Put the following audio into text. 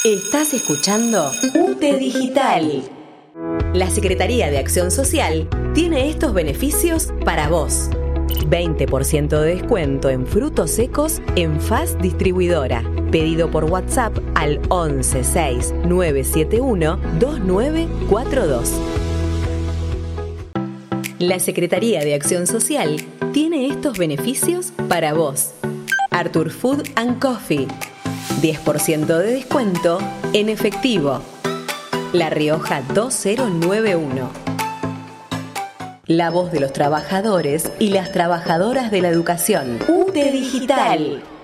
Estás escuchando UTE Digital. La Secretaría de Acción Social tiene estos beneficios para vos. 20% de descuento en frutos secos en FAS Distribuidora. Pedido por WhatsApp al 11 6 971 2942. La Secretaría de Acción Social tiene estos beneficios para vos. Arthur Food and Coffee. 10% de descuento en efectivo. La Rioja 2091. La voz de los trabajadores y las trabajadoras de la educación. UTE Digital.